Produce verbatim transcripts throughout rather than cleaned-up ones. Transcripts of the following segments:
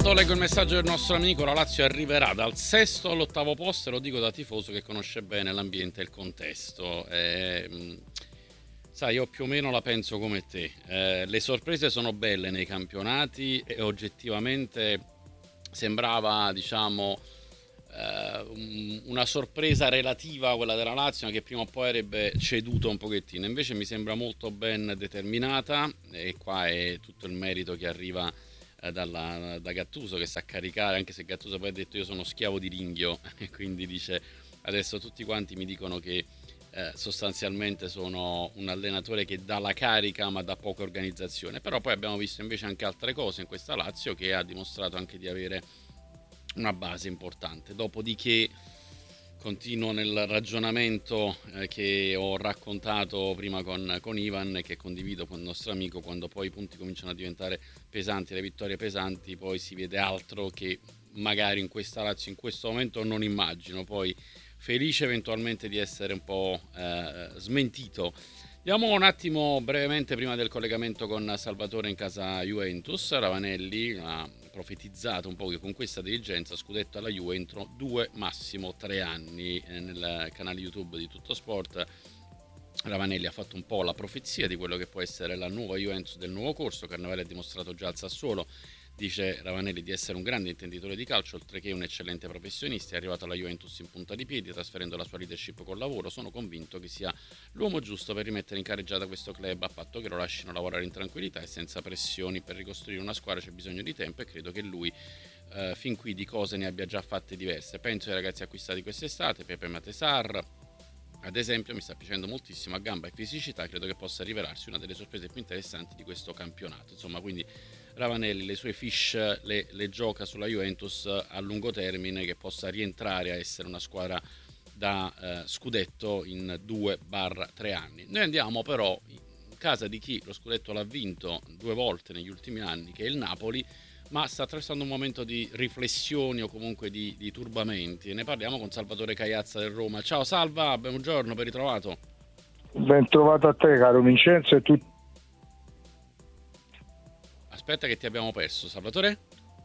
Intanto leggo il messaggio del nostro amico: la Lazio arriverà dal sesto all'ottavo posto, e lo dico da tifoso che conosce bene l'ambiente e il contesto. Eh, sai, io più o meno la penso come te. Eh, le sorprese sono belle nei campionati e oggettivamente sembrava, diciamo, eh, una sorpresa relativa quella della Lazio, che prima o poi avrebbe ceduto un pochettino. Invece mi sembra molto ben determinata, e qua è tutto il merito che arriva Dalla, da Gattuso, che sa caricare, anche se Gattuso poi ha detto io sono schiavo di Ringhio e quindi dice adesso tutti quanti mi dicono che eh, sostanzialmente sono un allenatore che dà la carica ma dà poca organizzazione. Però poi abbiamo visto invece anche altre cose in questa Lazio, che ha dimostrato anche di avere una base importante. Dopodiché continuo nel ragionamento eh, che ho raccontato prima con, con Ivan, e che condivido con il nostro amico: quando poi i punti cominciano a diventare pesanti, le vittorie pesanti, poi si vede altro che magari in questa Lazio in questo momento non immagino. Poi felice eventualmente di essere un po' eh, smentito. Andiamo un attimo brevemente, prima del collegamento con Salvatore in casa Juventus. Ravanelli ha profetizzato un po' che con questa dirigenza scudetto alla Juve entro due, massimo tre anni. Eh, nel canale YouTube di Tutto Sport Ravanelli ha fatto un po' la profezia di quello che può essere la nuova Juventus del nuovo corso. Carnevale ha dimostrato già al Sassuolo, dice Ravanelli, di essere un grande intenditore di calcio, oltre che un eccellente professionista. È arrivato alla Juventus in punta di piedi, trasferendo la sua leadership col lavoro. Sono convinto che sia l'uomo giusto per rimettere in carreggiata questo club, a patto che lo lasciano lavorare in tranquillità e senza pressioni. Per ricostruire una squadra c'è bisogno di tempo, e credo che lui eh, fin qui di cose ne abbia già fatte diverse. Penso ai ragazzi acquistati quest'estate, Pepe Matesar ad esempio mi sta piacendo moltissimo, a gamba e fisicità, credo che possa rivelarsi una delle sorprese più interessanti di questo campionato. Insomma, quindi Ravanelli le sue fish le, le gioca sulla Juventus a lungo termine, che possa rientrare a essere una squadra da eh, scudetto in due tre anni. Noi andiamo però in casa di chi lo scudetto l'ha vinto due volte negli ultimi anni, che è il Napoli, ma sta attraversando un momento di riflessioni o comunque di, di turbamenti. Ne parliamo con Salvatore Caiazza del Roma. Ciao Salva, buongiorno, ben ritrovato. Ben trovato a te, caro Vincenzo, e tutti. Aspetta che ti abbiamo perso, Salvatore.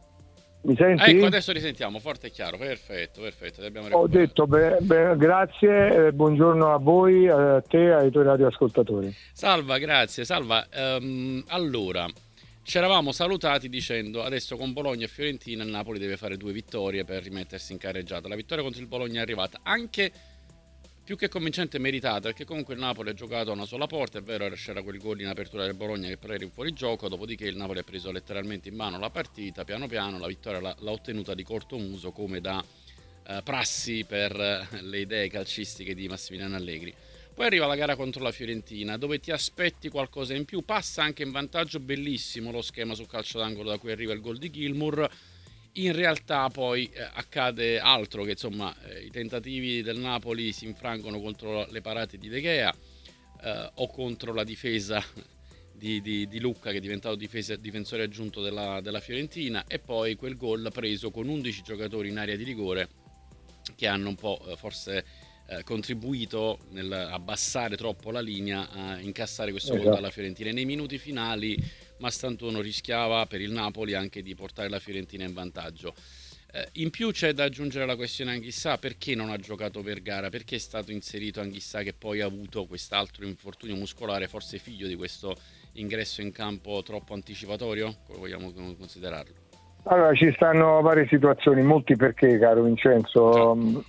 Mi senti? Ecco, adesso risentiamo forte e chiaro, perfetto, perfetto. Ti abbiamo Ho detto beh, beh, grazie, eh, buongiorno a voi, a te e ai tuoi radioascoltatori. Salva, grazie. Salva, um, allora, ci eravamo salutati dicendo adesso con Bologna e Fiorentina il Napoli deve fare due vittorie per rimettersi in carreggiata. La vittoria contro il Bologna è arrivata anche più che convincente e meritata, perché comunque il Napoli ha giocato a una sola porta. È vero, c'era quel gol in apertura del Bologna che però era in fuorigioco, dopodiché il Napoli ha preso letteralmente in mano la partita, piano piano la vittoria l'ha, l'ha ottenuta di cortomuso, come da eh, prassi per eh, le idee calcistiche di Massimiliano Allegri. Poi arriva la gara contro la Fiorentina, dove ti aspetti qualcosa in più, passa anche in vantaggio, bellissimo lo schema sul calcio d'angolo da cui arriva il gol di Gilmour. In realtà poi eh, accade altro, che insomma eh, i tentativi del Napoli si infrangono contro le parate di De Gea eh, o contro la difesa di, di, di Lucca, che è diventato difesa, difensore aggiunto della, della Fiorentina, e poi quel gol preso con undici giocatori in area di rigore, che hanno un po' eh, forse eh, contribuito nel abbassare troppo la linea a incassare questo esatto. gol dalla Fiorentina. E nei minuti finali Mastantuono rischiava per il Napoli anche di portare la Fiorentina in vantaggio. Eh, in più c'è da aggiungere la questione Anghissà: perché non ha giocato Vergara, perché è stato inserito Anghissà, che poi ha avuto quest'altro infortunio muscolare, forse figlio di questo ingresso in campo troppo anticipatorio? Come vogliamo considerarlo? Allora, ci stanno varie situazioni, molti perché, caro Vincenzo. No.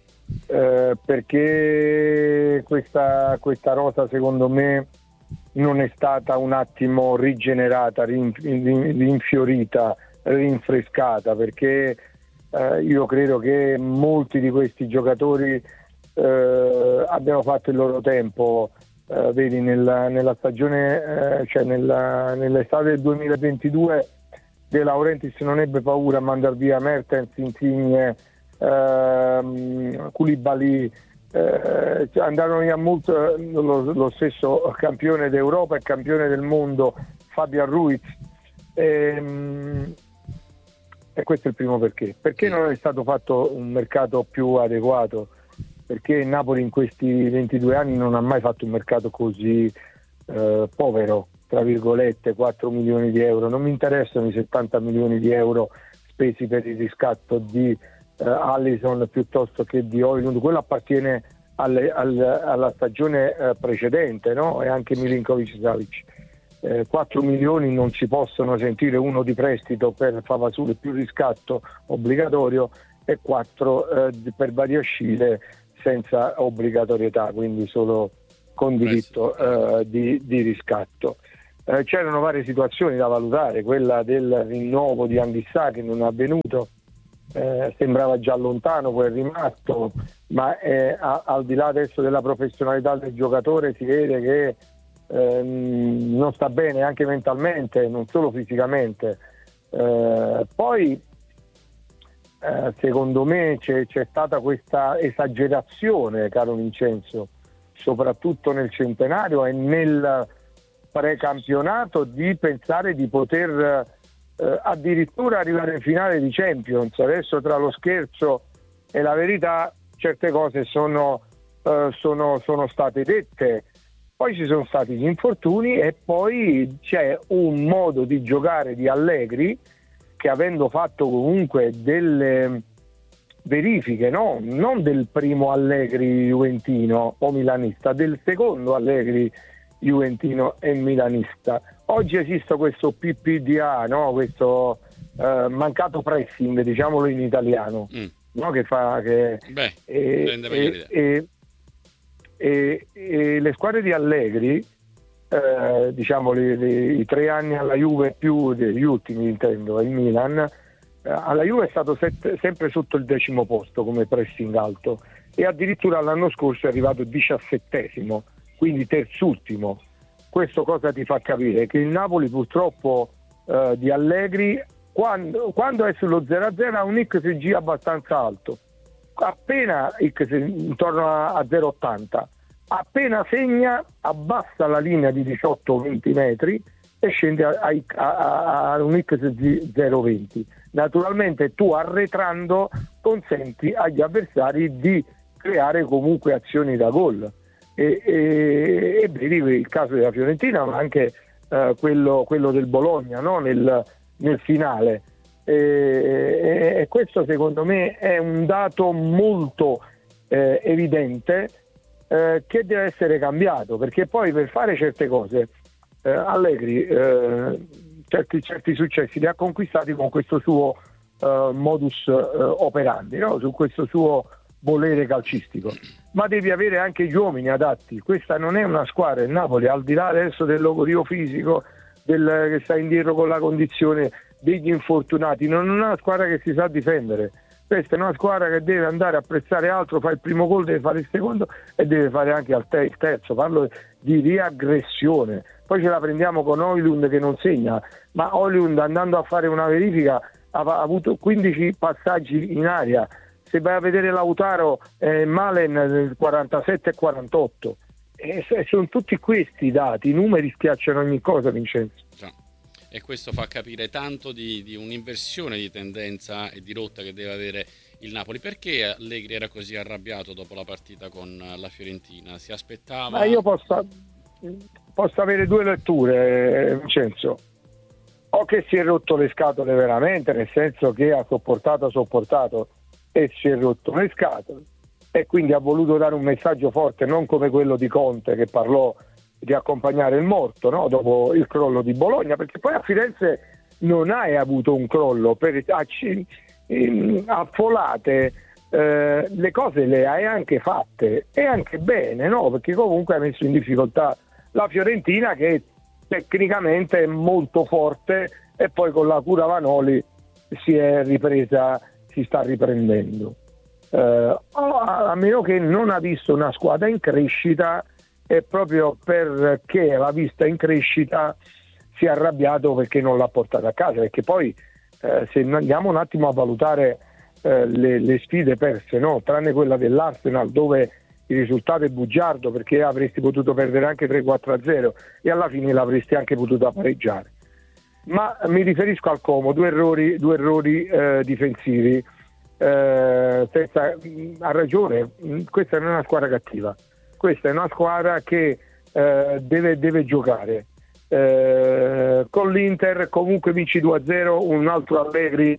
Eh, perché questa, questa rosa secondo me non è stata un attimo rigenerata, rinfiorita, rinfrescata, perché eh, io credo che molti di questi giocatori eh, abbiano fatto il loro tempo. Eh, vedi, nella, nella stagione, eh, cioè nella, nell'estate del duemilaventidue De Laurentiis non ebbe paura a mandar via Mertens, Insigne, ehm, Koulibaly. Eh, andarono via molto, lo, lo stesso campione d'Europa e campione del mondo Fabian Ruiz, e, e questo è il primo perché perché non è stato fatto un mercato più adeguato, perché Napoli in questi ventidue anni non ha mai fatto un mercato così eh, povero, tra virgolette, quattro milioni di euro. Non mi interessano i settanta milioni di euro spesi per il riscatto di eh, Alisson piuttosto che di Højlund. Quello appartiene alle, alle, alla stagione eh, precedente, no? E anche Milinkovic-Savic. Eh, quattro milioni non si possono sentire, uno di prestito per Favasule più riscatto obbligatorio e quattro eh, per Badiashile senza obbligatorietà, quindi solo con diritto eh, di, di riscatto. Eh, c'erano varie situazioni da valutare, quella del rinnovo di Anghissà che non è avvenuto, eh, sembrava già lontano, poi è rimasto, ma eh, a, al di là adesso della professionalità del giocatore si vede che ehm, non sta bene anche mentalmente, non solo fisicamente. Eh, poi eh, secondo me c'è, c'è stata questa esagerazione, caro Vincenzo, soprattutto nel centenario e nel precampionato, di pensare di poter eh, addirittura arrivare in finale di Champions. Adesso tra lo scherzo e la verità certe cose sono, eh, sono, sono state dette, poi ci sono stati gli infortuni e poi c'è un modo di giocare di Allegri che, avendo fatto comunque delle verifiche, no? Non del primo Allegri juventino o milanista, del secondo Allegri juventino e milanista. Oggi esiste questo P P D A, no? Questo eh, mancato pressing, diciamolo in italiano, mm. no? Che fa che Beh, e, e, e, e, e le squadre di Allegri, eh, diciamo le, le, i tre anni alla Juve più degli ultimi, intendo, il Milan, eh, alla Juve è stato set, sempre sotto il decimo posto come pressing alto e addirittura l'anno scorso è arrivato diciassettesimo, quindi terzultimo. Questo cosa ti fa capire? Che il Napoli purtroppo eh, di Allegri, quando, quando è sullo zero a zero ha un X G abbastanza alto, appena X, intorno a, a zero virgola ottanta, appena segna abbassa la linea di diciotto venti metri e scende a, a, a un X G zero virgola venti. Naturalmente tu, arretrando, consenti agli avversari di creare comunque azioni da gol. E, e, e vedi il caso della Fiorentina, ma anche eh, quello, quello del Bologna, no? nel, nel finale. E, e, e questo secondo me è un dato molto eh, evidente eh, che deve essere cambiato, perché poi per fare certe cose eh, Allegri eh, certi, certi successi li ha conquistati con questo suo eh, modus eh, operandi, no? Su questo suo volere calcistico, ma devi avere anche gli uomini adatti. Questa non è una squadra, il Napoli, al di là adesso del logorio fisico del, che sta indietro con la condizione degli infortunati, non è una squadra che si sa difendere. Questa è una squadra che deve andare a prezzare altro, fa il primo gol, deve fare il secondo e deve fare anche il terzo. Parlo di riaggressione. Poi ce la prendiamo con Højlund che non segna, ma Højlund, andando a fare una verifica, ha avuto quindici passaggi in aria. Se vai a vedere Lautaro e eh, Malen nel quarantasette e quarantotto, e sono tutti questi dati, i numeri schiacciano ogni cosa, Vincenzo. Già. E questo fa capire tanto di, di un'inversione di tendenza e di rotta che deve avere il Napoli. Perché Allegri era così arrabbiato dopo la partita con la Fiorentina? Si aspettava... Ma io posso, posso avere due letture, Vincenzo. O che si è rotto le scatole veramente, nel senso che ha sopportato, ha sopportato e si è rotto le scatole e quindi ha voluto dare un messaggio forte, non come quello di Conte che parlò di accompagnare il morto, no? Dopo il crollo di Bologna, perché poi a Firenze non hai avuto un crollo, per, a, a Folate eh, le cose le hai anche fatte e anche bene, no? Perché comunque hai messo in difficoltà la Fiorentina, che tecnicamente è molto forte e poi con la cura Vanoli si è ripresa, si sta riprendendo, eh, a meno che non ha visto una squadra in crescita e proprio perché l'ha vista in crescita si è arrabbiato perché non l'ha portata a casa. Perché poi eh, se andiamo un attimo a valutare eh, le, le sfide perse, no? Tranne quella dell'Arsenal dove il risultato è bugiardo, perché avresti potuto perdere anche tre quattro a zero e alla fine l'avresti anche potuto pareggiare. Ma mi riferisco al Como, due errori, due errori eh, difensivi. Eh, senza, ha ragione, questa non è una squadra cattiva, questa è una squadra che eh, deve, deve giocare. Eh, con l'Inter comunque vinci due a zero, un altro Allegri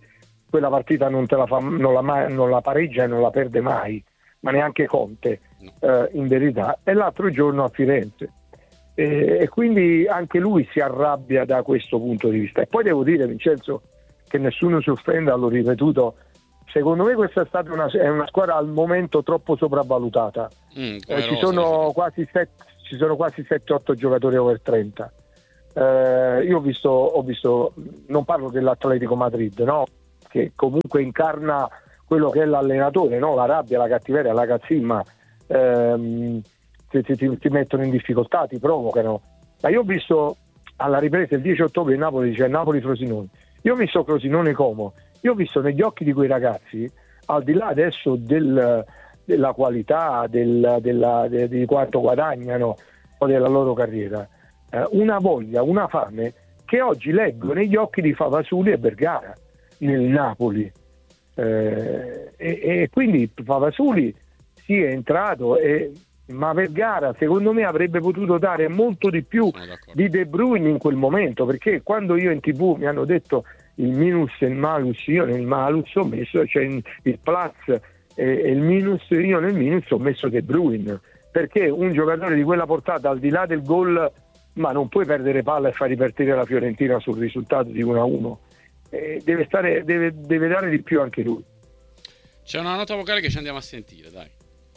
quella partita non, te la fa, non, la mai, non la pareggia e non la perde mai, ma neanche Conte, no. eh, in verità, e l'altro giorno a Firenze. E, e quindi anche lui si arrabbia da questo punto di vista. E poi devo dire, Vincenzo, che nessuno si offenda, l'ho ripetuto, secondo me questa è stata una, è una squadra al momento troppo sopravvalutata. Mm, eh, ci, rosa, sono quasi set, ci sono quasi sette otto giocatori over trenta. Eh, io ho visto, ho visto, non parlo dell'Atletico Madrid, no? Che comunque incarna quello che è l'allenatore, no? La rabbia, la cattiveria, la cazzimma, ehm, ti, ti, ti mettono in difficoltà, ti provocano. Ma io ho visto alla ripresa il dieci ottobre in Napoli, dice Napoli-Frosinone, io ho visto Frosinone Como, io ho visto negli occhi di quei ragazzi, al di là adesso del, della qualità, del, della, de, di quanto guadagnano o della loro carriera, eh, una voglia, una fame che oggi leggo negli occhi di Favasuli e Vergara nel Napoli. Eh, e, e quindi Favasuli sì, è entrato, e, ma Vergara secondo me avrebbe potuto dare molto di più di De Bruyne in quel momento, perché quando io in tv mi hanno detto il minus e il malus, io nel malus ho messo, cioè il plus e il minus, io nel minus ho messo De Bruyne, perché un giocatore di quella portata, al di là del gol, ma non puoi perdere palla e far ripartire la Fiorentina sul risultato di uno a uno, eh, deve stare, deve, deve dare di più anche lui. C'è una nota vocale che ci andiamo a sentire, dai.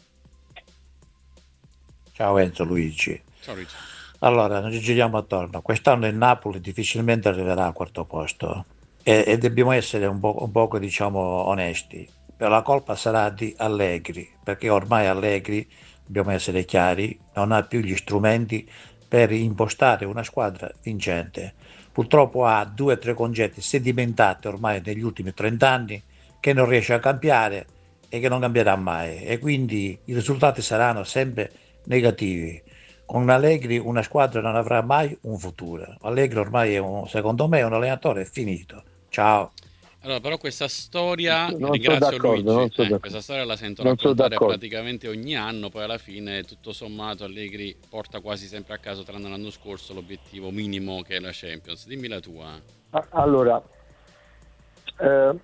Ciao Enzo, Luigi. Ciao Luigi. Allora, non ci giriamo attorno. Quest'anno il Napoli difficilmente arriverà al quarto posto e, e dobbiamo essere un, po', un poco, diciamo, onesti. Però la colpa sarà di Allegri, perché ormai Allegri, dobbiamo essere chiari, non ha più gli strumenti per impostare una squadra vincente. Purtroppo ha due o tre concetti sedimentati ormai negli ultimi trenta anni che non riesce a cambiare e che non cambierà mai, e quindi i risultati saranno sempre negativi. Con Allegri una squadra non avrà mai un futuro. Allegri ormai è un, secondo me, è un allenatore finito. Ciao. Allora, però questa storia, non ringrazio Luigi, non eh, questa storia la sento non raccontare praticamente ogni anno, poi alla fine tutto sommato Allegri porta quasi sempre a caso, tranne l'anno scorso, l'obiettivo minimo che è la Champions. Dimmi la tua. Allora, eh,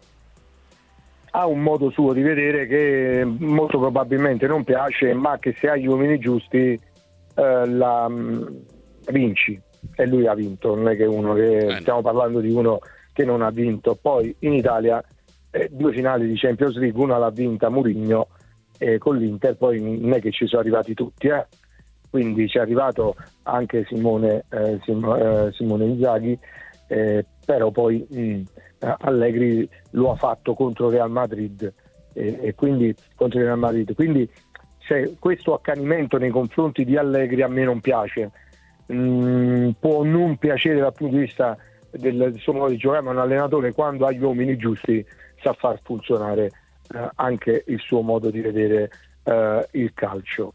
ha un modo suo di vedere che molto probabilmente non piace, ma che se hai gli uomini giusti eh, la mh, vinci, e lui ha vinto, non è che uno che eh no. stiamo parlando di uno che non ha vinto. Poi in Italia eh, due finali di Champions League, una l'ha vinta Mourinho eh, con l'Inter, poi non è che ci sono arrivati tutti, eh. Quindi ci è arrivato anche Simone, eh, Sim- eh, Simone Inzaghi, eh, però poi mh, Allegri lo ha fatto contro Real Madrid, eh, e quindi contro Real Madrid, quindi c'è questo accanimento nei confronti di Allegri, a me non piace. Mm, può non piacere dal punto di vista del, del suo modo di giocare, ma un allenatore, quando ha gli uomini giusti, sa far funzionare eh, anche il suo modo di vedere eh, il calcio.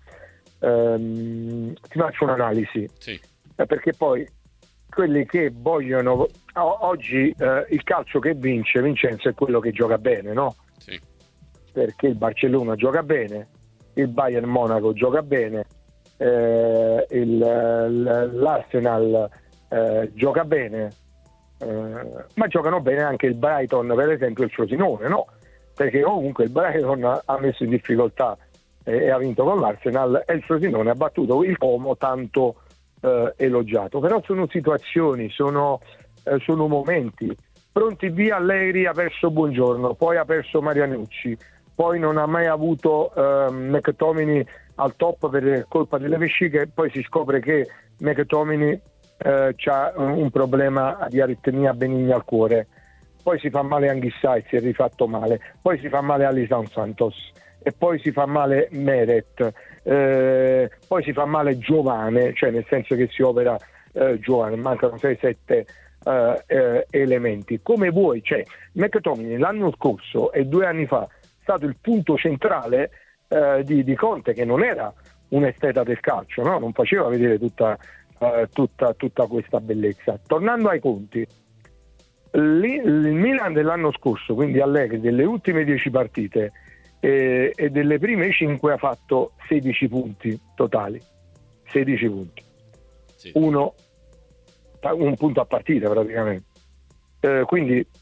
Um, ti faccio un'analisi, sì. eh, perché poi quelli che vogliono o- oggi eh, il calcio che vince, Vincenzo, è quello che gioca bene, no? Sì. Perché il Barcellona gioca bene, il Bayern Monaco gioca bene, eh, il, l'Arsenal eh, gioca bene, eh, ma giocano bene anche il Brighton, per esempio il Frosinone, no? Perché comunque il Brighton ha messo in difficoltà e, e ha vinto con l'Arsenal, e il Frosinone ha battuto il Como, tanto eh, elogiato. Però sono situazioni, sono, eh, sono momenti. Pronti via, Allegri ha perso Buongiorno, poi ha perso Marianucci, poi non ha mai avuto eh, McTominay al top per colpa delle vesciche, poi si scopre che McTominay eh, ha un problema di aritmia benigna al cuore, poi si fa male Anghissà e si è rifatto male, poi si fa male Alisson Santos, e poi si fa male Meret, eh, poi si fa male Giovane, cioè nel senso che si opera eh, Giovane, mancano sei sette eh, eh, elementi. Come vuoi, cioè McTominay l'anno scorso e due anni fa è stato il punto centrale eh, di, di Conte, che non era un esteta del calcio, no? Non faceva vedere tutta, eh, tutta, tutta questa bellezza. Tornando ai conti, lì, il Milan dell'anno scorso, quindi Allegri, delle ultime dieci partite e, e delle prime cinque ha fatto sedici punti totali, sedici punti, Sì. uno un punto a partita praticamente, eh, quindi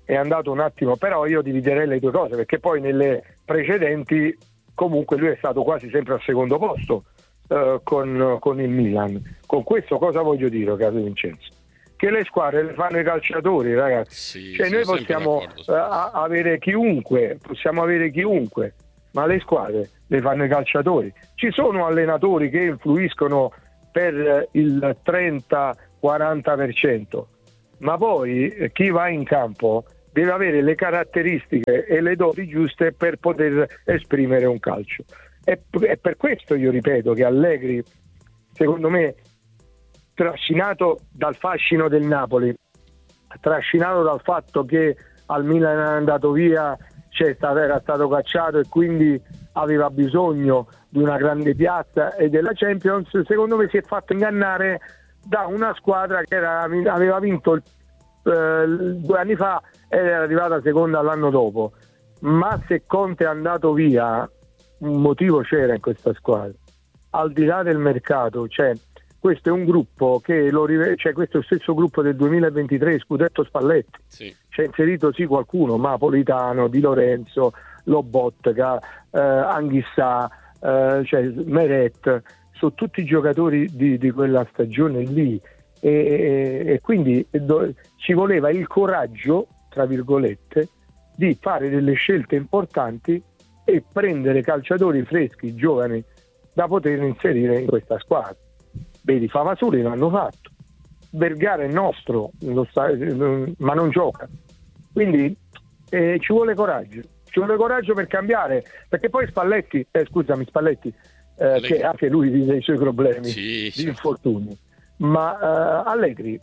è andato un attimo, però io dividerei le due cose, perché poi nelle precedenti comunque lui è stato quasi sempre al secondo posto eh, con, con il Milan. Con questo cosa voglio dire, caro Vincenzo? Che le squadre le fanno i calciatori, ragazzi. Sì, cioè noi possiamo uh, avere chiunque, possiamo avere chiunque, ma le squadre le fanno i calciatori. Ci sono allenatori che influiscono per il trenta quaranta per cento, ma poi eh, chi va in campo deve avere le caratteristiche e le doti giuste per poter esprimere un calcio. E, e per questo io ripeto che Allegri, secondo me, trascinato dal fascino del Napoli, trascinato dal fatto che al Milan è andato via, c'è stato, era stato cacciato e quindi aveva bisogno di una grande piazza e della Champions, secondo me si è fatto ingannare da una squadra che era, aveva vinto eh, due anni fa ed era arrivata seconda l'anno dopo. Ma se Conte è andato via, un motivo c'era in questa squadra, al di là del mercato. Cioè, questo è un gruppo che lo rive- cioè questo è lo stesso gruppo del duemilaventitré, scudetto Spalletti. Sì. C'è inserito sì qualcuno, ma Politano, Di Lorenzo, Lobotka, eh, Anghissà, eh, cioè Meret, sono tutti giocatori di, di quella stagione lì, e, e, e quindi do, ci voleva il coraggio, tra virgolette, di fare delle scelte importanti e prendere calciatori freschi, giovani, da poter inserire in questa squadra. Vedi, Favasoli l'hanno fatto, Vergara è nostro, lo sta, ma non gioca, quindi eh, ci vuole coraggio, ci vuole coraggio per cambiare, perché poi Spalletti, eh, scusami Spalletti, eh, che anche lui vive i suoi problemi sì, di certo. infortuni, ma eh, Allegri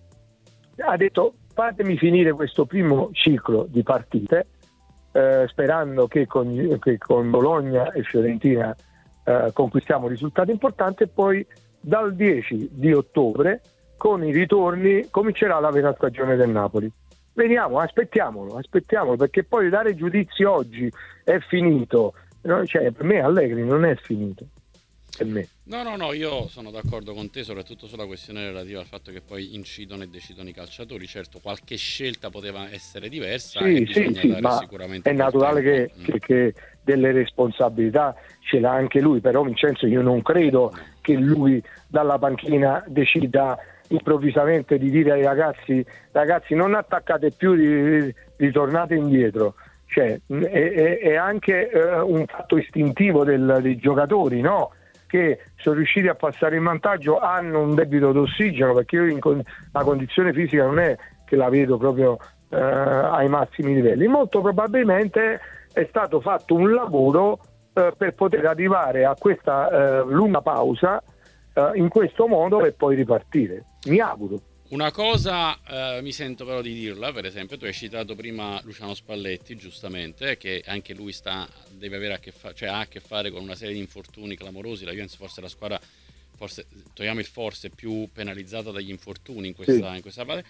ha detto fatemi finire questo primo ciclo di partite, eh, sperando che con, che con Bologna e Fiorentina eh, conquistiamo risultati importanti, e poi dal dieci di ottobre con i ritorni comincerà la vera stagione del Napoli. Vediamo, aspettiamolo, aspettiamolo, perché poi dare giudizi oggi è finito, no? Cioè, per me Allegri non è finito. Per me. No, no, no, io sono d'accordo con te, soprattutto sulla questione relativa al fatto che poi incidono e decidono i calciatori. Certo, qualche scelta poteva essere diversa, sì, e bisogna sì, dare sì, ma sicuramente è naturale che, mm. che, che delle responsabilità ce l'ha anche lui, però Vincenzo io non credo no. che lui dalla panchina decida improvvisamente di dire ai ragazzi ragazzi non attaccate più, ritornate indietro. Cioè è, è, è anche eh, un fatto istintivo del, dei giocatori, no? Che sono riusciti a passare in vantaggio, hanno un debito d'ossigeno, perché io in con- la condizione fisica non è che la vedo proprio eh, ai massimi livelli. Molto probabilmente è stato fatto un lavoro eh, per poter arrivare a questa eh, lunga pausa eh, in questo modo per poi ripartire. Mi auguro. Una cosa eh, mi sento però di dirla, per esempio tu hai citato prima Luciano Spalletti, giustamente, che anche lui sta deve avere a che fare, cioè ha a che fare con una serie di infortuni clamorosi. La Juventus forse è la squadra, forse togliamo il forse, più penalizzata dagli infortuni in questa, sì. in questa parte.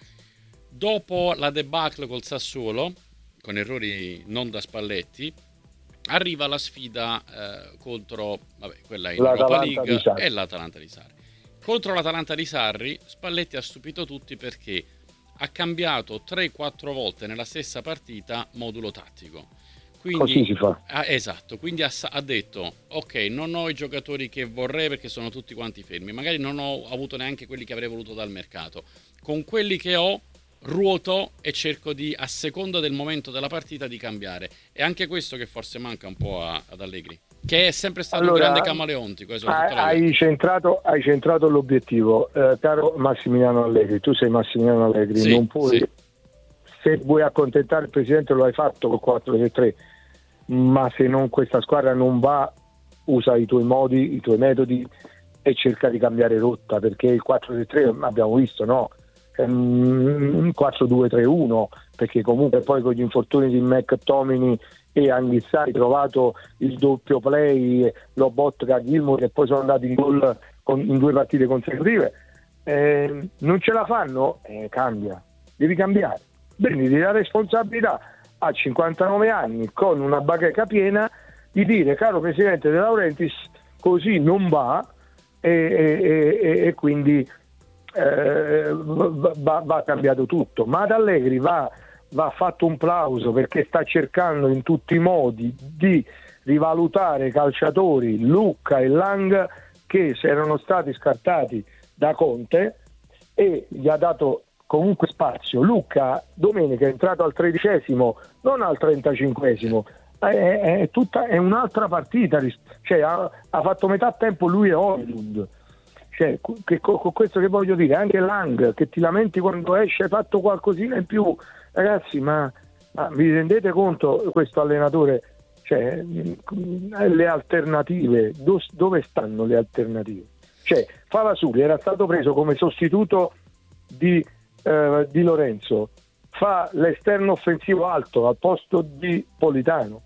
Dopo la debacle col Sassuolo, con errori non da Spalletti, arriva la sfida eh, contro, vabbè, quella in Europa League e l'Atalanta di Sarri. Contro l'Atalanta di Sarri, Spalletti ha stupito tutti perché ha cambiato tre quattro volte nella stessa partita modulo tattico. Quindi, così si fa. Ah, esatto, quindi ha, ha detto, ok, non ho i giocatori che vorrei perché sono tutti quanti fermi, magari non ho avuto neanche quelli che avrei voluto dal mercato. Con quelli che ho, ruoto e cerco di, a seconda del momento della partita, di cambiare. E anche questo che forse manca un po' a, ad Allegri, che è sempre stato allora, un grande camaleontico. Hai centrato, hai centrato l'obiettivo, eh, caro Massimiliano Allegri. Tu sei Massimiliano Allegri, sì, non puoi, sì. Se vuoi accontentare il presidente lo hai fatto col quattro tre tre, ma se non questa squadra non va, usa i tuoi modi, i tuoi metodi e cerca di cambiare rotta, perché il quattro tre tre abbiamo visto, no? È un quattro due tre uno, perché comunque poi con gli infortuni di McTominay e Anghissà hai trovato il doppio play, Lobotka, Gilmour, che poi sono andati in gol con, in due partite consecutive. Eh, non ce la fanno? Eh, cambia, devi cambiare, prenditi la responsabilità a cinquantanove anni con una bacheca piena di dire caro presidente De Laurentiis così non va, e, e, e, e quindi eh, va, va cambiato tutto. Ma ad Allegri va va fatto un plauso perché sta cercando in tutti i modi di rivalutare calciatori Lucca e Lang che erano stati scartati da Conte, e gli ha dato comunque spazio. Lucca domenica è entrato al tredicesimo, non al trentacinquesimo, è, è, è, tutta, è un'altra partita, cioè, ha, ha fatto metà tempo lui e Højlund. Cioè, che, con questo che voglio dire, anche Lang che ti lamenti quando esce, hai fatto qualcosina in più, ragazzi, ma, ma vi rendete conto questo allenatore? Cioè, le alternative, do, dove stanno le alternative? Cioè, Favasuli era stato preso come sostituto di, eh, di Lorenzo, fa l'esterno offensivo alto al posto di Politano.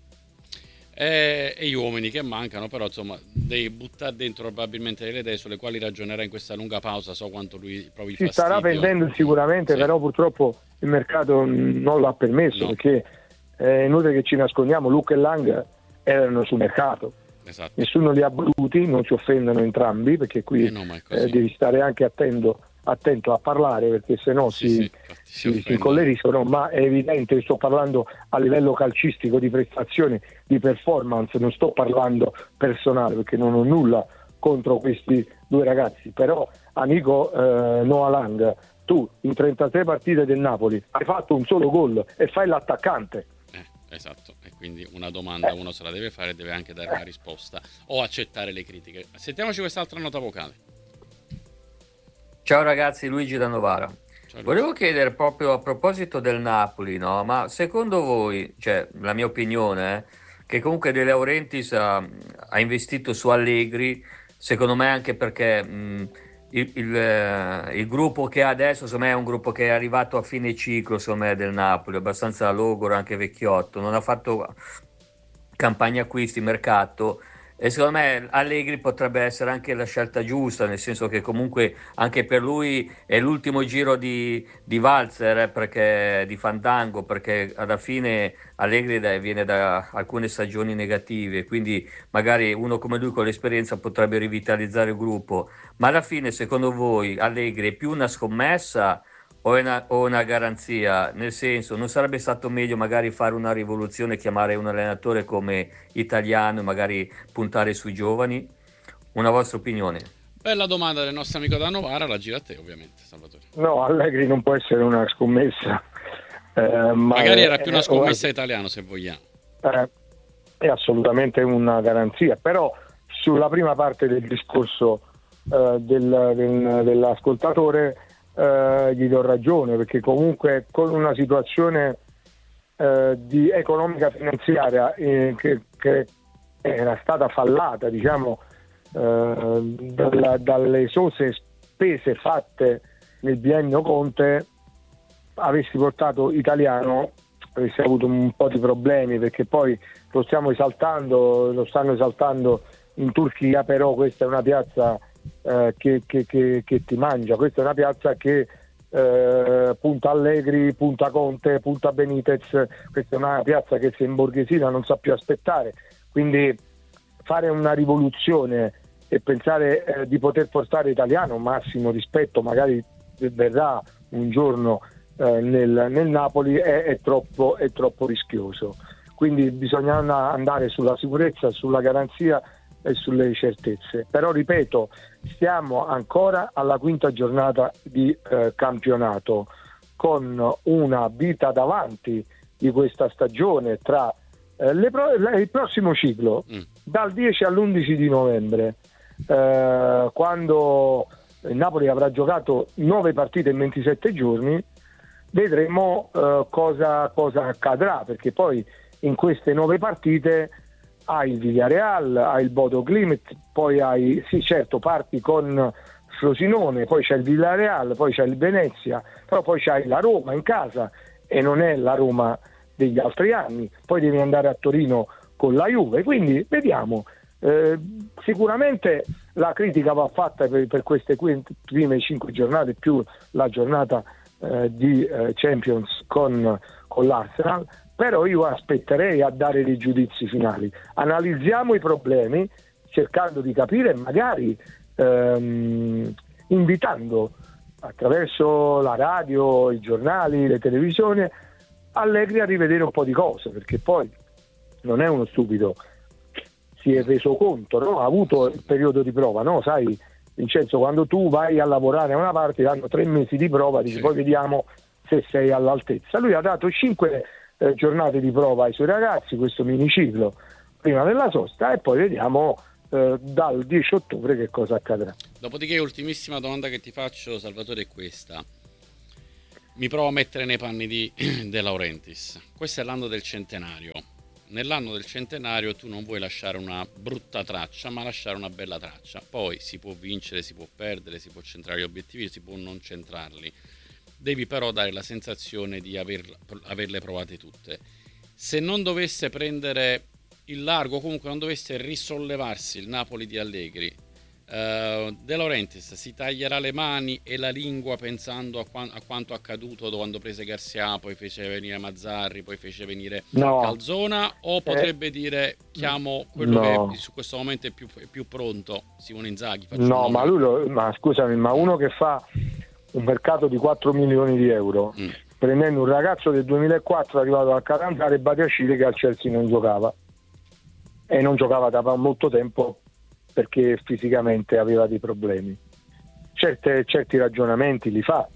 E, e gli uomini che mancano, però insomma devi buttare dentro probabilmente delle idee sulle quali ragionerà in questa lunga pausa. So quanto lui provi si fastidio. Starà vendendo sicuramente, sì. Però purtroppo il mercato non l'ha permesso, no. Perché è inutile che ci nascondiamo, Lucca e Lang erano sul mercato, esatto. Nessuno li ha voluti, non si offendono entrambi, perché qui eh no, eh, devi stare anche attento, attento a parlare, perché sennò sì, si, sì, si, si, si incolleriscono, ma è evidente che sto parlando a livello calcistico, di prestazione, di performance, non sto parlando personale, perché non ho nulla contro questi due ragazzi, però amico eh, Noah Lang, tu in trentasei partite del Napoli hai fatto un solo gol e fai l'attaccante. Esatto, e quindi una domanda uno se la deve fare e deve anche dare una risposta o accettare le critiche. Sentiamoci quest'altra nota vocale. Ciao ragazzi, Luigi da Novara. Ciao, volevo chiedere proprio a proposito del Napoli, no? Ma secondo voi, cioè la mia opinione è che comunque De Laurentiis ha, ha investito su Allegri, secondo me anche perché mh, Il, il, il gruppo che ha adesso, insomma, è un gruppo che è arrivato a fine ciclo, insomma, del Napoli, abbastanza logoro, anche vecchiotto, non ha fatto campagna acquisti, mercato, e secondo me Allegri potrebbe essere anche la scelta giusta, nel senso che comunque anche per lui è l'ultimo giro di, di valzer, eh, perché di fandango, perché alla fine Allegri da, viene da alcune stagioni negative, quindi magari uno come lui con l'esperienza potrebbe rivitalizzare il gruppo. Ma alla fine, secondo voi, Allegri è più una scommessa o una, o una garanzia? Nel senso, non sarebbe stato meglio magari fare una rivoluzione, chiamare un allenatore come Italiano e magari puntare sui giovani? Una vostra opinione? Bella domanda del nostro amico da Novara, la gira a te ovviamente, Salvatore. No, Allegri non può essere una scommessa. Eh, magari è, era più una scommessa è, italiano, se vogliamo. Eh, è assolutamente una garanzia, però sulla prima parte del discorso eh, del, del, dell'ascoltatore eh, gli do ragione, perché comunque con una situazione eh, di economica finanziaria eh, che, che era stata fallata, diciamo, eh, dalla, dalle esose spese fatte nel biennio Conte, avessi portato Italiano avresti avuto un po' di problemi, perché poi lo stiamo esaltando, lo stanno esaltando in Turchia, però questa è una piazza eh, che, che, che, che ti mangia, questa è una piazza che eh, punta Allegri, punta Conte, punta Benitez, questa è una piazza che se imborghesina non sa più aspettare, quindi fare una rivoluzione e pensare eh, di poter portare Italiano, massimo rispetto, magari verrà un giorno eh, nel, nel Napoli, è, è, troppo, è troppo rischioso, quindi bisogna andare sulla sicurezza, sulla garanzia e sulle certezze. Però ripeto, siamo ancora alla quinta giornata di eh, campionato, con una vita davanti di questa stagione tra eh, le pro- le, il prossimo ciclo mm. dal dieci all'undici di novembre, eh, quando il Napoli avrà giocato nove partite in ventisette giorni, vedremo eh, cosa, cosa accadrà, perché poi in queste nove partite hai il Villarreal, hai il Bodo Glimt, poi hai, sì certo, parti con Frosinone, poi c'è il Villarreal, poi c'è il Venezia, però poi c'hai la Roma in casa e non è la Roma degli altri anni, poi devi andare a Torino con la Juve, quindi vediamo. Eh, sicuramente la critica va fatta per, per queste prime cinque giornate più la giornata eh, di eh, Champions con, con l'Arsenal, però io aspetterei a dare dei giudizi finali. Analizziamo i problemi cercando di capire, magari ehm, invitando attraverso la radio, i giornali, le televisioni, Allegri a rivedere un po' di cose, perché poi non è uno stupido, si è reso conto, no? Ha avuto il periodo di prova, no? Sai Vincenzo, quando tu vai a lavorare a una parte danno tre mesi di prova, dici sì, poi vediamo se sei all'altezza. Lui ha dato cinque eh, giornate di prova ai suoi ragazzi, questo miniciclo prima della sosta, e poi vediamo eh, dal dieci ottobre che cosa accadrà. Dopodiché, ultimissima domanda che ti faccio, Salvatore, è questa. Mi provo a mettere nei panni di De Laurentiis. Questo è l'anno del centenario. Nell'anno del centenario tu non vuoi lasciare una brutta traccia, ma lasciare una bella traccia. Poi si può vincere, si può perdere, si può centrare gli obiettivi, si può non centrarli. Devi però dare la sensazione di aver, averle provate tutte. Se non dovesse prendere il largo, comunque non dovesse risollevarsi il Napoli di Allegri, uh, De Laurentiis si taglierà le mani e la lingua pensando a, qua- a quanto accaduto quando prese Garcia, poi fece venire Mazzarri, poi fece venire no. Calzona, o potrebbe eh. dire chiamo quello no. che su questo momento è più, è più pronto, Simone Inzaghi? No, ma lui lo, ma scusami, ma uno che fa un mercato di quattro milioni di euro, mm. prendendo un ragazzo del duemilaquattro arrivato al Catanzaro e Badiashile che al Chelsea non giocava, e non giocava da molto tempo perché fisicamente aveva dei problemi. Certe, certi ragionamenti li fa,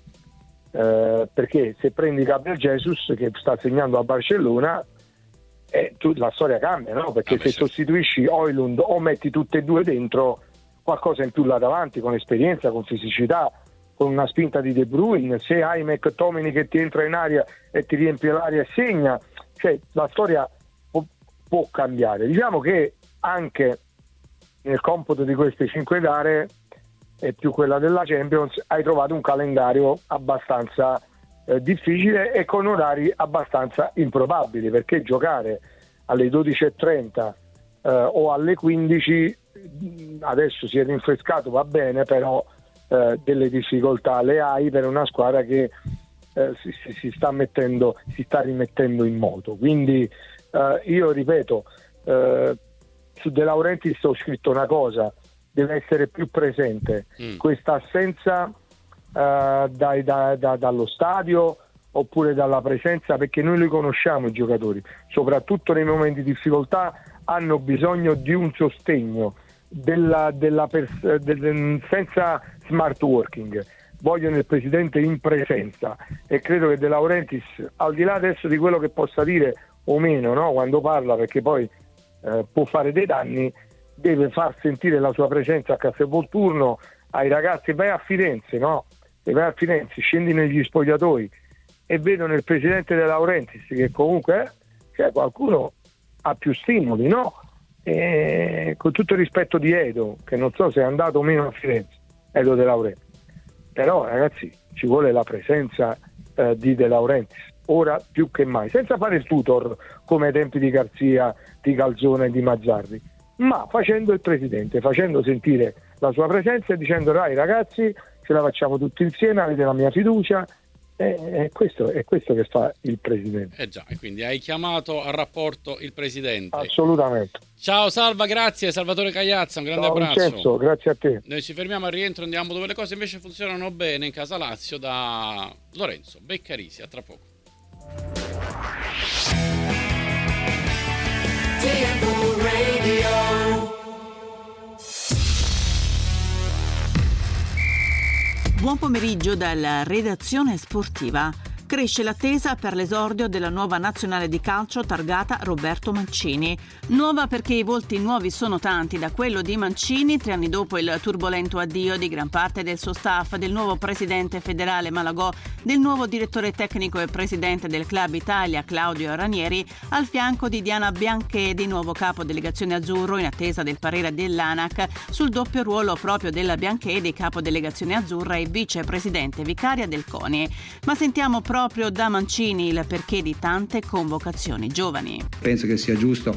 eh, perché se prendi Gabriel Jesus che sta segnando a Barcellona, eh, tu, la storia cambia, no? Perché ah, se certo. sostituisci Højlund o metti tutte e due dentro, qualcosa in più là davanti, con esperienza, con fisicità, con una spinta di De Bruyne, se hai McTominay che ti entra in aria e ti riempie l'aria e segna, cioè la storia può, può cambiare. Diciamo che anche nel computo di queste cinque gare, e più quella della Champions, hai trovato un calendario abbastanza eh, difficile e con orari abbastanza improbabili, perché giocare alle dodici e trenta eh, o alle quindici, adesso si è rinfrescato, va bene, però eh, delle difficoltà le hai per una squadra che eh, si, si, si sta mettendo, si sta rimettendo in moto. Quindi eh, io ripeto, eh, su De Laurentiis ho scritto una cosa: deve essere più presente. Mm. Questa assenza uh, dai, da, da, dallo stadio oppure dalla presenza, perché noi li conosciamo i giocatori, soprattutto nei momenti di difficoltà hanno bisogno di un sostegno della, della pers- del, senza smart working, vogliono il presidente in presenza, e credo che De Laurentiis, al di là adesso di quello che possa dire o meno, no, quando parla, perché poi eh, può fare dei danni, deve far sentire la sua presenza a Castelvolturno, ai ragazzi. Vai a Firenze, no? Se vai a Firenze, scendi negli spogliatoi e vedono il presidente De Laurentiis che comunque eh, cioè qualcuno ha più stimoli, no? E con tutto il rispetto di Edo, che non so se è andato o meno a Firenze, Edo De Laurentiis, però ragazzi ci vuole la presenza eh, di De Laurentiis ora più che mai, senza fare il tutor come ai tempi di Garzia, di Calzona e di Mazzarri, ma facendo il presidente, facendo sentire la sua presenza e dicendo dai ragazzi, ce la facciamo tutti insieme, avete la mia fiducia. È questo, è questo che fa il presidente. Eh già, e quindi hai chiamato a rapporto il presidente. Assolutamente. Ciao Salva, grazie. Salvatore Cagliazza, un grande Ciao, abbraccio. Vincenzo, grazie a te. Noi ci fermiamo al rientro, andiamo dove le cose invece funzionano bene, in Casa Lazio, da Lorenzo Beccarisi. A tra poco. Buon pomeriggio dalla redazione sportiva. Cresce l'attesa per l'esordio della nuova nazionale di calcio targata Roberto Mancini. Nuova perché i volti nuovi sono tanti, da quello di Mancini, tre anni dopo il turbolento addio di gran parte del suo staff, del nuovo presidente federale Malagò, del nuovo direttore tecnico e presidente del Club Italia Claudio Ranieri, al fianco di Diana Bianchedi, nuovo capo delegazione azzurro, in attesa del parere dell'ANAC sul doppio ruolo proprio della Bianchedi, capo delegazione azzurra e vicepresidente vicaria del CONI. Ma sentiamo proprio da Mancini il perché di tante convocazioni giovani. Penso che sia giusto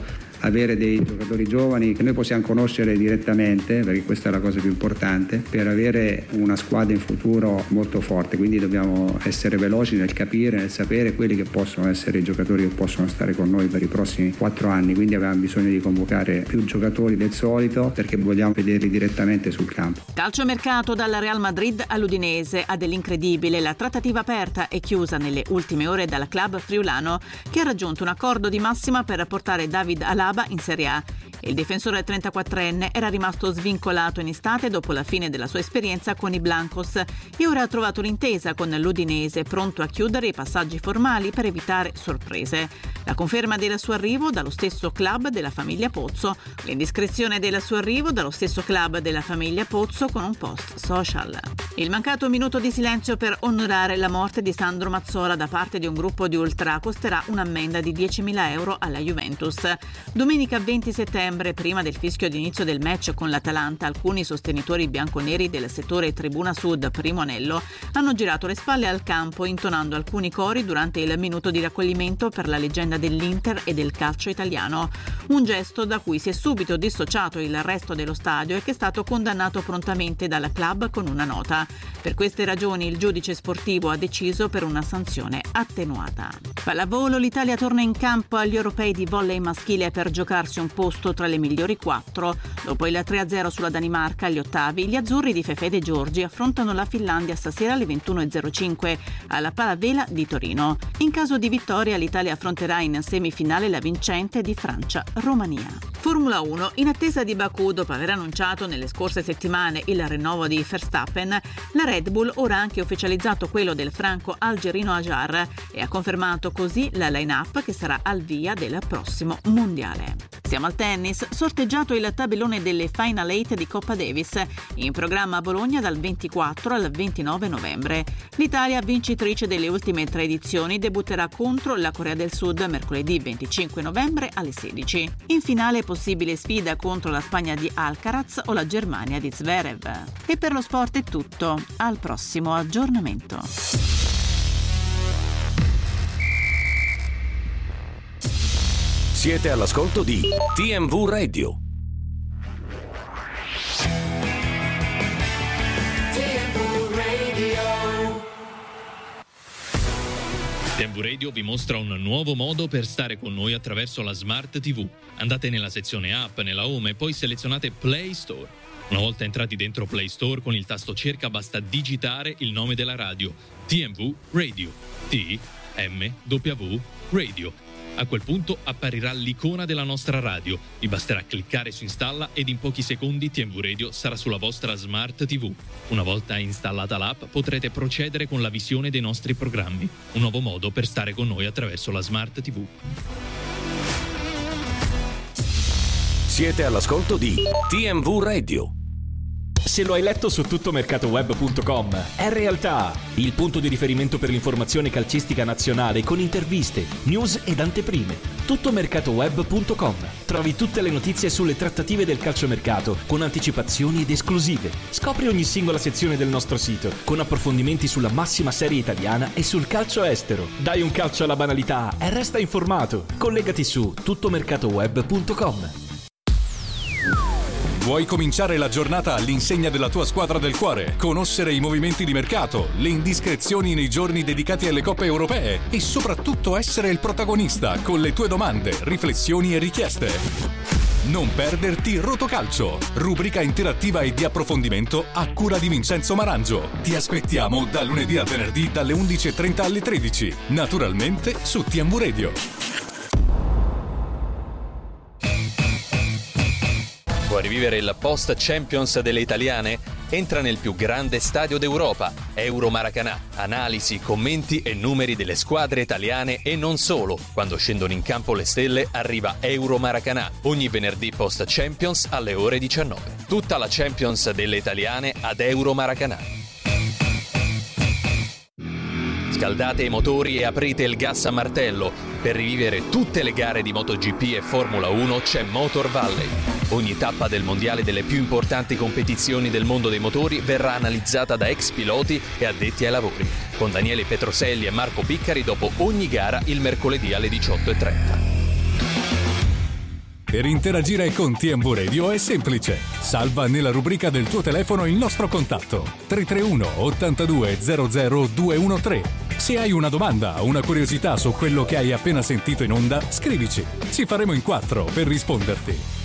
avere dei giocatori giovani che noi possiamo conoscere direttamente, perché questa è la cosa più importante, per avere una squadra in futuro molto forte. Quindi dobbiamo essere veloci nel capire, nel sapere quelli che possono essere i giocatori che possono stare con noi per i prossimi quattro anni. Quindi abbiamo bisogno di convocare più giocatori del solito perché vogliamo vederli direttamente sul campo. Calciomercato dal Real Madrid all'Udinese, a dell'incredibile. La trattativa aperta e chiusa nelle ultime ore dal club friulano, che ha raggiunto un accordo di massima per portare David Alaba in Serie A. Il difensore trentaquattrenne era rimasto svincolato in estate dopo la fine della sua esperienza con i Blancos e ora ha trovato l'intesa con l'Udinese, pronto a chiudere i passaggi formali per evitare sorprese. La conferma del suo arrivo dallo stesso club della famiglia Pozzo, l'indiscrezione del suo arrivo dallo stesso club della famiglia Pozzo con un post social. Il mancato minuto di silenzio per onorare la morte di Sandro Mazzola da parte di un gruppo di ultra costerà un'ammenda di diecimila euro alla Juventus. Domenica venti settembre, prima del fischio d'inizio del match con l'Atalanta, alcuni sostenitori bianconeri del settore Tribuna Sud primo anello hanno girato le spalle al campo intonando alcuni cori durante il minuto di raccoglimento per la leggenda dell'Inter e del calcio italiano. Un gesto da cui si è subito dissociato il resto dello stadio e che è stato condannato prontamente dal club con una nota. Per queste ragioni il giudice sportivo ha deciso per una sanzione attenuata. Pallavolo, l'Italia torna in campo agli europei di volley maschile per giocarsi un posto tra le migliori quattro. Dopo il tre a zero sulla Danimarca agli ottavi, gli azzurri di Fefe De Giorgi affrontano la Finlandia stasera alle ventuno e zero cinque alla Palavela di Torino. In caso di vittoria l'Italia affronterà in semifinale la vincente di Francia-Romania. Formula uno, in attesa di Baku, dopo aver annunciato nelle scorse settimane il rinnovo di Verstappen, la Red Bull ora ha anche ufficializzato quello del franco algerino Ajar e ha confermato così la line-up che sarà al via del prossimo mondiale. Siamo al tennis, sorteggiato il tabellone delle Final Eight di Coppa Davis, in programma a Bologna dal ventiquattro al ventinove novembre. L'Italia, vincitrice delle ultime tre edizioni, debutterà contro la Corea del Sud mercoledì venticinque novembre alle sedici. In finale possibile sfida contro la Spagna di Alcaraz o la Germania di Zverev. E per lo sport è tutto, al prossimo aggiornamento. Siete all'ascolto di T M V Radio. T M V Radio vi mostra un nuovo modo per stare con noi attraverso la Smart ti vu. Andate nella sezione app, nella home e poi selezionate Play Store. Una volta entrati dentro Play Store, con il tasto cerca basta digitare il nome della radio, T M V Radio, T M W Radio. A quel punto apparirà l'icona della nostra radio. Vi basterà cliccare su installa ed in pochi secondi T M V Radio sarà sulla vostra Smart ti vu. Una volta installata l'app potrete procedere con la visione dei nostri programmi. Un nuovo modo per stare con noi attraverso la Smart ti vu. Siete all'ascolto di T M V Radio. Se lo hai letto su tuttomercatoweb punto com, è realtà! Il punto di riferimento per l'informazione calcistica nazionale con interviste, news ed anteprime. tuttomercatoweb punto com. Trovi tutte le notizie sulle trattative del calciomercato con anticipazioni ed esclusive. Scopri ogni singola sezione del nostro sito con approfondimenti sulla massima serie italiana e sul calcio estero. Dai un calcio alla banalità e resta informato. Collegati su tuttomercatoweb punto com. Vuoi cominciare la giornata all'insegna della tua squadra del cuore? Conoscere i movimenti di mercato, le indiscrezioni nei giorni dedicati alle coppe europee e soprattutto essere il protagonista con le tue domande, riflessioni e richieste. Non perderti Rotocalcio, rubrica interattiva e di approfondimento a cura di Vincenzo Marangio. Ti aspettiamo da lunedì a venerdì dalle undici e trenta alle tredici, naturalmente su T M V Radio. Vuoi rivivere il post Champions delle italiane? Entra nel più grande stadio d'Europa, Euro Maracanã. Analisi, commenti e numeri delle squadre italiane e non solo. Quando scendono in campo le stelle arriva Euro Maracanã, ogni venerdì post Champions alle ore diciannove. Tutta la Champions delle italiane ad Euro Maracanã. Scaldate i motori e aprite il gas a martello. Per rivivere tutte le gare di MotoGP e Formula uno c'è Motor Valley. Ogni tappa del mondiale delle più importanti competizioni del mondo dei motori verrà analizzata da ex piloti e addetti ai lavori, con Daniele Petroselli e Marco Piccari dopo ogni gara il mercoledì alle diciotto e trenta. Per interagire con T M V Radio è semplice. Salva nella rubrica del tuo telefono il nostro contatto tre tre uno ottantadue zero zero due uno tre. Se hai una domanda o una curiosità su quello che hai appena sentito in onda, scrivici. Ci faremo in quattro per risponderti.